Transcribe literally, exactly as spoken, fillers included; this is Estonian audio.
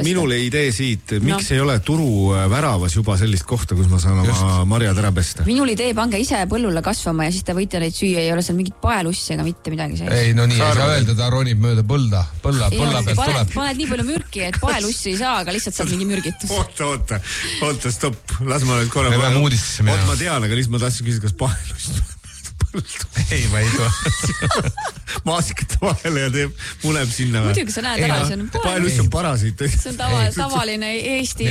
minule idee siit, miks no. ei ole turu väravas juba sellist kohta, kus ma saan Just. oma marjad ära pesta? Minul idee, pange ise põllule kasvama ja siis te võite neid süüa, ei ole seal mingit paelussi ega mitte midagi sees. Ei, no nii Saar... ei saa öelda, ta ronib mööda põlda, põlla, põlla pealt paned, tuleb. Paned nii palju mürki, et paelussi ei saa, aga lihtsalt saad mingi mürgitus. Oota, oota, oota, stopp, las ma nüüd korra... Me peame uudistesse minema. Oot, ma tean, aga lihtsalt ma tahtsin küsida, kas paelussi ei, ma ei tule. Maasikate vahele ja teeb, muneb sinna. Muidugi sa näed ära, see on paeluss on parasiit. See on tava, tavaline Eesti